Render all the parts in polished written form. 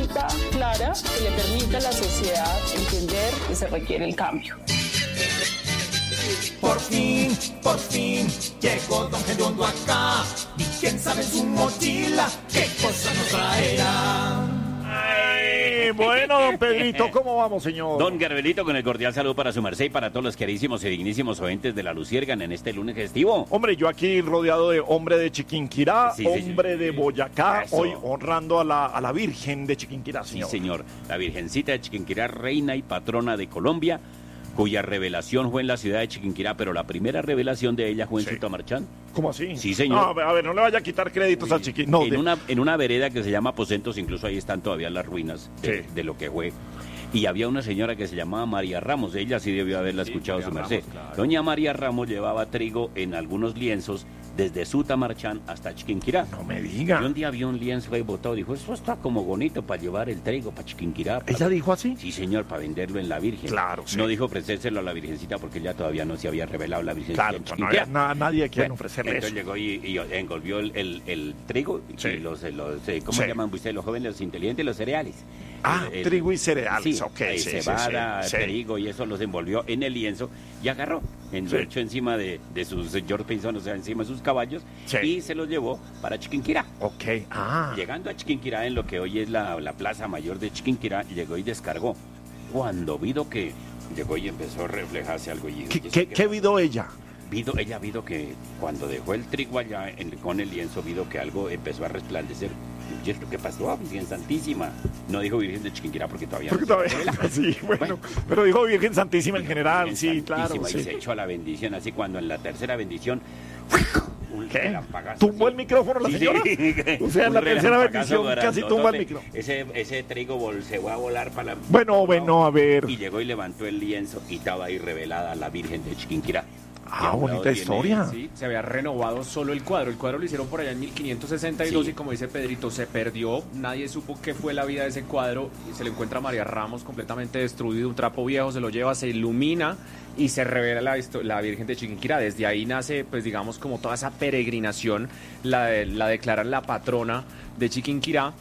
ruta clara que le permita a la sociedad entender que se requiere el cambio. Por fin, llegó Don Gediondo acá. Y quién sabe en su mochila qué cosa nos traerá. Ay, bueno, don Pedrito, ¿cómo vamos, señor? Don Garbelito, con el cordial saludo para su merced y para todos los queridísimos y dignísimos oyentes de La Luciérgana en este lunes festivo. Hombre, yo aquí rodeado de hombre de Chiquinquirá, Sí, hombre señor. de Boyacá, Eso. hoy honrando a la Virgen de Chiquinquirá, Sí, señor. señor. La Virgencita de Chiquinquirá, reina y patrona de Colombia, cuya revelación fue en la ciudad de Chiquinquirá, pero la primera revelación de ella fue en Sí. Sutamarchán. ¿Cómo así? Sí, señor. No, a ver, no le vaya a quitar créditos al Chiquín. No, en una vereda que se llama Aposentos, incluso ahí están todavía las ruinas Sí. de lo que fue. Y había una señora que se llamaba María Ramos, ella sí debió haberla escuchado María su merced. Ramos, claro. Doña María Ramos llevaba trigo en algunos lienzos desde Sutamarchán hasta Chiquinquirá. no me Y diga. un día vio un lienzo ahí botado, dijo, eso está como bonito para llevar el trigo para Chiquinquirá. ¿Ella dijo así? Sí, señor, para venderlo en la Virgen. Claro, sí. No dijo ofrecérselo a la Virgencita porque ella todavía no se había revelado la Virgencita Claro, en pues no había Chiquinquirá. nadie a quien Bueno, ofrecerle entonces eso. llegó y engolvió el trigo Sí. y ¿cómo Sí. llaman ustedes los jóvenes, los inteligentes, los cereales? Trigo y cereales, Sí, ok, sí, cebada, sí. trigo y eso los envolvió en el lienzo y agarró, echó encima de su señor Pinzón, o sea, encima de sus caballos Sí. y se los llevó para Chiquinquirá. Ok, Llegando a Chiquinquirá, en lo que hoy es la plaza mayor de Chiquinquirá, llegó y descargó. Cuando vio que llegó y empezó a reflejarse algo. Y ¿Qué vido ella? Ella vio que cuando dejó el trigo allá con el lienzo, vio que algo empezó a resplandecer. ¿Y esto qué pasó, Virgen Santísima? No dijo Virgen de Chiquinquirá porque todavía Porque no se todavía, revela. sí, bueno, Bueno. pero dijo Virgen Santísima en Dijo general, Virgen sí, claro. Santísima, Sí. Y se echó a la bendición, así cuando en la tercera bendición... un ¿Qué? relampagazo ¿Tumbó así. el micrófono la Sí, señora? sí. O sea, en la Un tercera relampagazo bendición casi tumba el micro. Ese trigo se va a volar para la... Bueno, a ver. Y llegó y levantó el lienzo y estaba ahí revelada la Virgen de Chiquinquirá. Ah, bonita historia. Sí, se había renovado solo el cuadro. El cuadro lo hicieron por allá en 1562 Sí. y como dice Pedrito, se perdió. Nadie supo qué fue la vida de ese cuadro. Y se le encuentra a María Ramos completamente destruido, un trapo viejo, se lo lleva, se ilumina y se revela la Virgen de Chiquinquirá. Desde ahí nace, pues digamos, como toda esa peregrinación, la declaran la patrona de Chiquinquirá.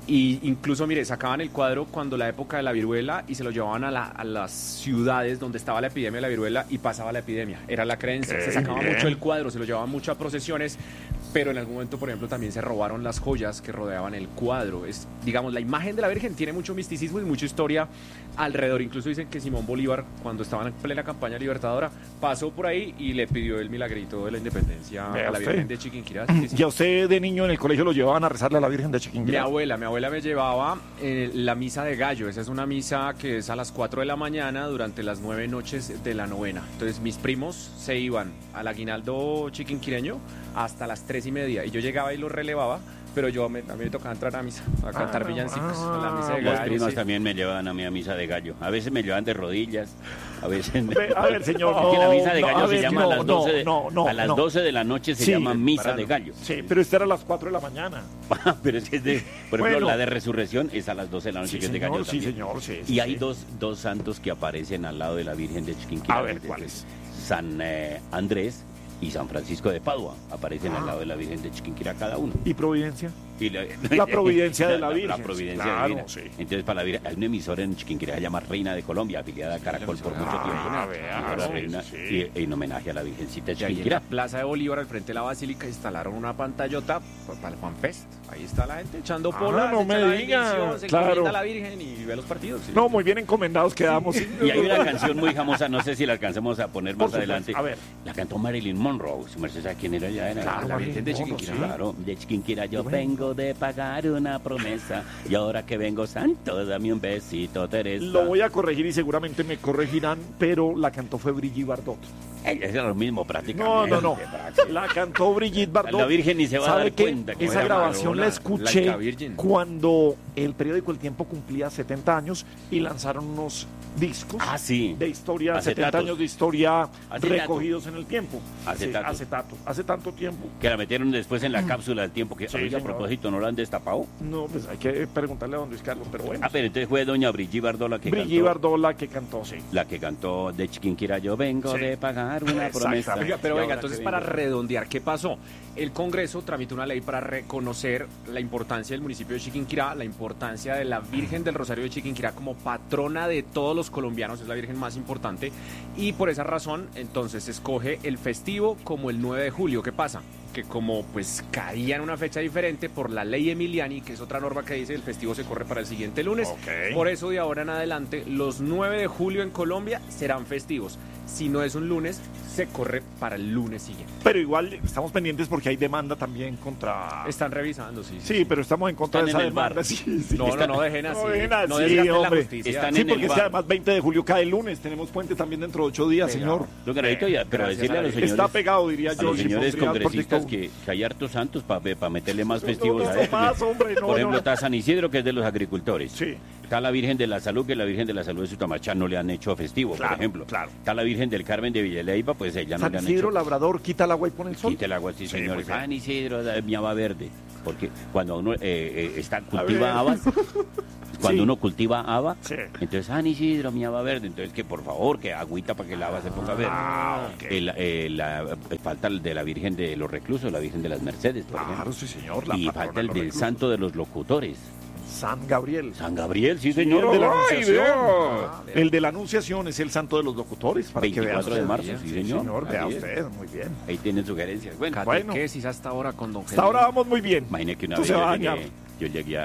Y incluso, mire, sacaban el cuadro cuando la época de la viruela y se lo llevaban a las ciudades donde estaba la epidemia de la viruela y pasaba la epidemia. Era la creencia. Se sacaba bien. mucho el cuadro, se lo llevaban mucho a procesiones, pero en algún momento, por ejemplo, también se robaron las joyas que rodeaban el cuadro. Es, digamos, la imagen de la Virgen tiene mucho misticismo y mucha historia alrededor. Incluso dicen que Simón Bolívar, cuando estaba en plena campaña libertadora, pasó por ahí y le pidió el milagrito de la independencia Vea a la usted. Virgen de Chiquinquirá. Sí, sí. ¿Y a usted de niño en el colegio lo llevaban a rezarle a la Virgen de Mi Chiquinquirá? abuela me llevaba la misa de gallo. Esa es una misa que es a las 4 de la mañana durante las 9 noches de la novena. Entonces mis primos se iban al aguinaldo chiquinquireño hasta las 3:30 y yo llegaba y los relevaba, pero a mí me tocaba entrar a misa, a cantar villancicos, a la misa de Los gallo. primos sí. también me llevaban a mí a misa de gallo. A veces me llevaban de rodillas, a veces... A ver, señor. Es que la misa de no, gallo a se ver, llama a las 12 de, no, a las no. 12 de la noche se Sí, llama misa temprano. de gallo. Sí, pero esta era a las 4 de la mañana. Pero es que por ejemplo, Bueno. la de resurrección es a las 12 de la noche, Sí, que es de señor, gallo sí, también. señor, sí, Y sí, hay sí. dos santos que aparecen al lado de la Virgen de Chiquinquirá. A ver, ¿cuáles? San Andrés y San Francisco de Padua aparecen al lado de la Virgen de Chiquinquirá cada uno. ¿Y Providencia? Y La providencia de la La Virgen. providencia Claro, divina. sí. Entonces, para la Virgen, hay una emisora en Chiquinquirá que se llama Reina de Colombia, afiliada a Caracol por mucho tiempo. vea, Ahora sí, Reina, sí. y en homenaje a la Virgencita de Y ahí en Chiquinquirá. la Plaza de Bolívar, al frente de la Basílica, instalaron una pantallota para el FanFest. Ahí está la gente echando polas, no echa me la diga, bendición, se claro. encomienda a la Virgen y ve los partidos. sí. No, muy bien encomendados quedamos. Y hay una canción muy famosa, no sé si la alcanzamos a poner Por más supuesto, adelante. a ver. La cantó Marilyn Monroe. Su merced sabe quién era ya. Era Claro, la Marilyn Virgen de Monroe, Chiquinquirá. sí. Claro, de Chiquinquirá yo vengo de pagar una promesa. Y ahora que vengo santo, dame un besito, Teresa. Lo voy a corregir y seguramente me corregirán, pero la cantó fue Brigitte Bardot. Es lo mismo prácticamente. No. La cantó Brigitte Bardot. La Virgen ni se va a ¿Sabe dar qué? cuenta que Esa era grabación Madonna, la escuché Laica Virgin. cuando el periódico El Tiempo cumplía 70 años y lanzaron unos discos Ah, sí. de historia, 70 Acetatos. años de historia Acetato. recogidos en el tiempo. Acetato. Sí, acetato. Hace tanto tiempo. Que la metieron después en la cápsula del tiempo. Que Sí, oiga, a señor. propósito propósito no lo han destapado. No, pues hay que preguntarle a don Luis Carlos, pero bueno. Ah, pero entonces fue doña Brigitte Bardot que Brigitte cantó. Bardot la que cantó, sí. La que cantó de Chiquinquirá, yo vengo Sí. de pagar una promesa. Oiga, pero Y venga, ahora entonces que para vengo. redondear, ¿qué pasó? El Congreso tramitó una ley para reconocer la importancia del municipio de Chiquinquirá, la importancia de la Virgen del Rosario de Chiquinquirá como patrona de todos los colombianos, es la Virgen más importante, y por esa razón, entonces, se escoge el festivo como el 9 de julio. ¿Qué pasa? Que como pues caía en una fecha diferente por la ley Emiliani, que es otra norma que dice el festivo se corre para el siguiente lunes, Ok. por eso de ahora en adelante los 9 de julio en Colombia serán festivos. Si no es un lunes, se corre para el lunes siguiente. Pero igual estamos pendientes porque hay demanda también contra... Están revisando, sí. Sí, pero estamos en contra Están de esa en el bar. demanda. Sí, sí. No dejen así. No dejen así, no desgasten la hombre. justicia. Están Sí, en porque el es que bar. además 20 de julio cae el lunes, tenemos puente también dentro de 8 días, Pegado. señor. Don Granadito, pero Gracias decirle a los señores, Está pegado, diría a yo. los si señores pondría congresistas protector. que hay hartos santos para meterle más festivos No, a no esto. más, hombre, no, Por ejemplo, no. está San Isidro, que es de los agricultores. Sí. Está la Virgen de la Salud, que la Virgen de la Salud de Sutamachá no le han hecho festivo, Claro, por ejemplo. claro. Está la Virgen del Carmen de Villaleiva, pues ella no San le han Isidro hecho. Labrador quita el agua y pone el sol. Quite el agua, sí, Sí, señor. muy bien. San Isidro, miaba verde. Porque cuando uno ver. cultiva habas, cuando Sí. uno cultiva haba, Sí. entonces San Isidro, miaba verde. Entonces, que por favor, que agüita para que el haba se ponga verde. Ah, ok. Falta el de la Virgen de los Reclusos, la Virgen de las Mercedes, por Claro, ejemplo. sí, señor. La Y patrona falta el de los del reclusos. Santo de los Locutores. San Gabriel. San Gabriel, sí, Sí, señor. el de la ¡Ay, Anunciación. vea! El de la Anunciación es el santo de los locutores. Para que vea 24 de usted. marzo, sí, señor. Vea Así es. usted, muy bien. Ahí tienen sugerencias. Bueno, Bueno. Catequesis hasta ahora con don Hasta Jesús. ahora vamos muy bien. imagine que una Esto vez se va a dañar. yo llegué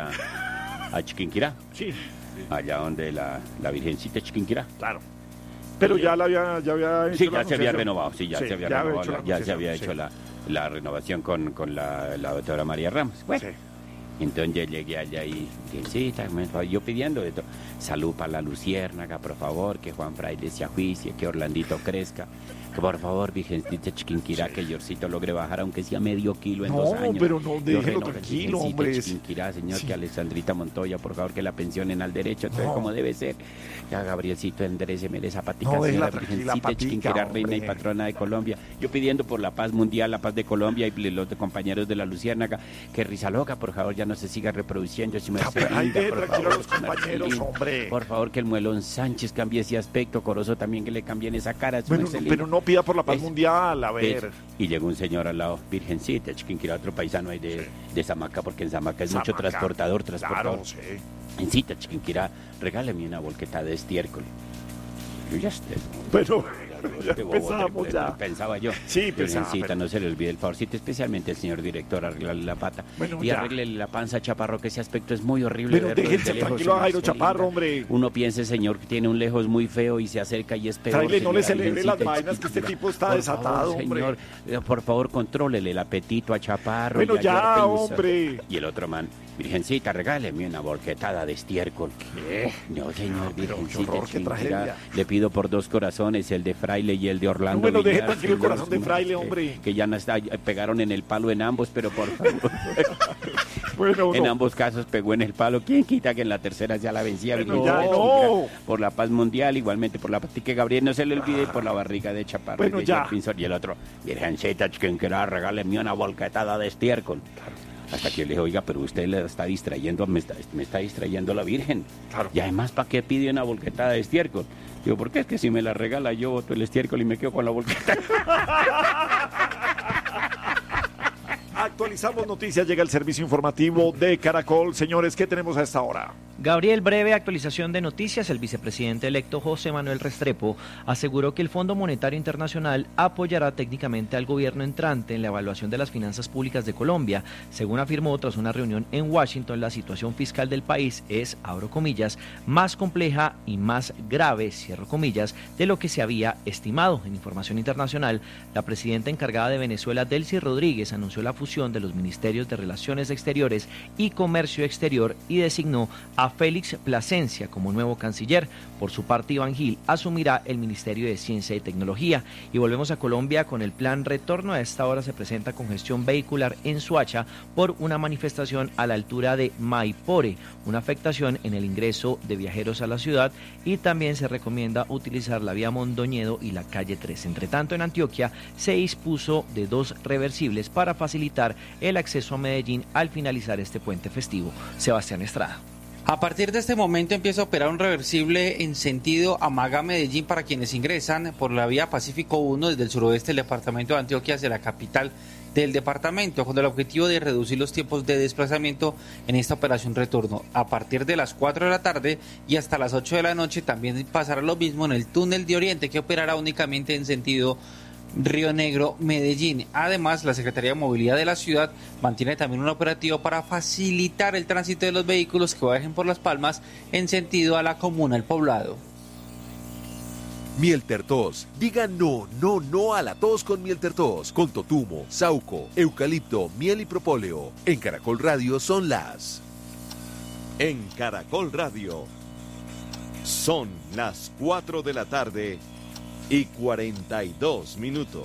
a Chiquinquirá, Sí, allá donde la Virgencita de Chiquinquirá. claro. Pero ya había hecho Sí, la ya se había anunciación. renovado, sí, ya Sí, se había ya había renovado, hecho la ya se anunciación, había sí. hecho la renovación con la doctora María Ramos. Bueno, Sí. entonces yo llegué allá y Virgencita, yo pidiendo de todo. Salud para la Luciérnaga, por favor, que Juan Fraile se ajuicie, que Orlandito crezca. Que por favor, Virgencita Chiquinquirá, que Yorcito logre bajar, aunque sea medio kilo en No, 2 años. pero no, déjelo Yo tranquilo, Virgencita hombre. Chiquinquirá, señor, Sí. que Alessandrita Montoya, por favor, que la pensionen al derecho, entonces No. como debe ser. Ya Gabrielcito, enderéceme esa patica, No, déjela señora tranquila, Virgencita patica, Chiquinquirá, reina y hombre. patrona de Colombia. Yo pidiendo por la paz mundial, la paz de Colombia y los compañeros de la Luciérnaga, que Rizaloca, por favor, ya no se siga reproduciendo. Si me Ya, hace pero hay linda, que por tranquilo a favor, los compañeros, Marcelino. hombre. Por favor, que el Muelón Sánchez cambie ese aspecto, Corozo también que le cambien esa cara. su Bueno, Marcelino. pero no pida por la paz Es- mundial, a ver. Y llegó un señor al lado, Virgencita, Chiquinquirá, otro paisano ahí de Zamaca, porque en Zamaca es mucho Zamaca. transportador. Claro, sí. En cita, Chiquinquirá, regáleme una volquetada de estiércol. Yo ya estoy. Pero ya Qué bobo, empezamos ya. Pensaba yo. Sí, pensaba, Virgencita, pero- no se le olvide el favorcito, especialmente el señor director, arreglarle la pata. Bueno, y ya. arréglele la panza a Chaparro, que ese aspecto es muy horrible. Pero verlo déjense desde lejos, tranquilo a Jairo Marcelino. Chaparro, hombre. Uno piensa, señor, que tiene un lejos muy feo y se acerca y es peor. Tráele, no le señora celebre las Virgencita vainas, que este Chiquinquirá. tipo está Por desatado, favor, hombre. señor, por favor, contrólele el apetito a Chaparro. Bueno, y a ya, George Pinzón. hombre. Y el otro man, Virgencita, regáleme una volquetada de estiércol. ¿Qué? No, señor, pero qué Virgencita horror, qué Chiquinquirá, tragedia. le pido por 2 corazones, el de Fraile y el de Orlando. No, bueno, deje Villar, tranquilo el señor, corazón de Fraile, hombre. Que ya no está, pegaron en el palo en ambos, pero por favor. Bueno, En no. ambos casos pegó en el palo. ¿Quién quita que en la tercera ya la vencía? Bueno, Virgencita ya, Chiquinquirá? no. Por la paz mundial, igualmente por la paz. Y que Gabriel no se le olvide por la barriga de Chaparro. Bueno, y de ya. George Pinzón. Y el otro, Virgencita Chiquinquirá, regáleme una volquetada de estiércol. Hasta que yo le dije, oiga, pero usted le está distrayendo, me está distrayendo la Virgen. Claro. Y además, ¿para qué pide una volquetada de estiércol? Digo, ¿por qué? Es que si me la regala yo boto el estiércol y me quedo con la volquetada. Actualizamos noticias, llega el servicio informativo de Caracol. Señores, ¿qué tenemos a esta hora? Gabriel, breve actualización de noticias. El vicepresidente electo José Manuel Restrepo aseguró que el Fondo Monetario Internacional apoyará técnicamente al gobierno entrante en la evaluación de las finanzas públicas de Colombia. Según afirmó tras una reunión en Washington, la situación fiscal del país es, abro comillas, más compleja y más grave, cierro comillas, de lo que se había estimado. En información internacional, la presidenta encargada de Venezuela, Delcy Rodríguez, anunció la fusión de los Ministerios de Relaciones Exteriores y Comercio Exterior y designó a Félix Plasencia como nuevo canciller. Por su parte, Iván Gil asumirá el Ministerio de Ciencia y Tecnología. Y volvemos a Colombia con el plan Retorno. A esta hora se presenta congestión vehicular en Soacha por una manifestación a la altura de Maipore, una afectación en el ingreso de viajeros a la ciudad, y también se recomienda utilizar la vía Mondoñedo y la calle 3. Entre tanto, en Antioquia se dispuso de 2 reversibles para facilitar facilitar el acceso a Medellín al finalizar este puente festivo. Sebastián Estrada. A partir de este momento empieza a operar un reversible en sentido Amaga-Medellín para quienes ingresan por la vía Pacífico 1 desde el suroeste del departamento de Antioquia hacia la capital del departamento, con el objetivo de reducir los tiempos de desplazamiento en esta operación retorno. A partir de las 4 de la tarde y hasta las 8 de la noche también pasará lo mismo en el túnel de Oriente, que operará únicamente en sentido Río Negro, Medellín. Además, la Secretaría de Movilidad de la ciudad mantiene también un operativo para facilitar el tránsito de los vehículos que viajen por Las Palmas en sentido a la comuna El Poblado. Miel Tertos. Diga no, no, no a la tos con Miel Tertos. Con totumo, sauco, eucalipto, miel y propóleo. En Caracol Radio son las... En Caracol Radio son las 4 de la tarde y 42 minutos.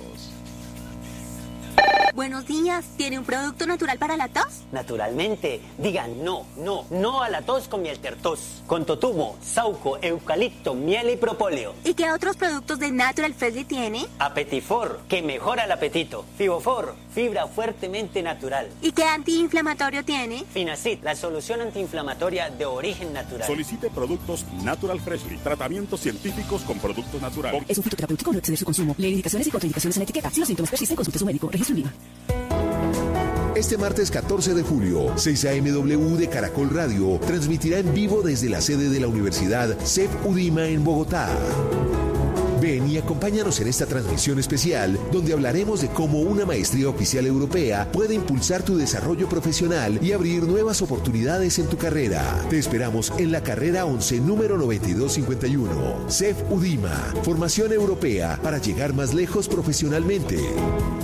Buenos días, ¿tiene un producto natural para la tos? Naturalmente, digan no, no, no a la tos con Miel Tertos. Con totumo, sauco, eucalipto, miel y propóleo. ¿Y qué otros productos de Natural Freshly tiene? Apetifor, que mejora el apetito. Fibofor, fibra fuertemente natural. ¿Y qué antiinflamatorio tiene? Finacid, la solución antiinflamatoria de origen natural. Solicite productos Natural Freshly, tratamientos científicos con productos naturales. Es un fitoterapéutico, no excede su consumo. Lee indicaciones y contraindicaciones en la etiqueta. Si los síntomas persisten, consulte a su médico. Registro en Lima. Este martes 14 de julio, 6 a.m.W. de Caracol Radio transmitirá en vivo desde la sede de la Universidad CEF UDIMA en Bogotá. Ven y acompáñanos en esta transmisión especial donde hablaremos de cómo una maestría oficial europea puede impulsar tu desarrollo profesional y abrir nuevas oportunidades en tu carrera. Te esperamos en la carrera 11 número 9251. CEF UDIMA, formación europea para llegar más lejos profesionalmente.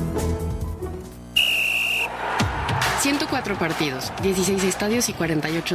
104 partidos, 16 estadios y 48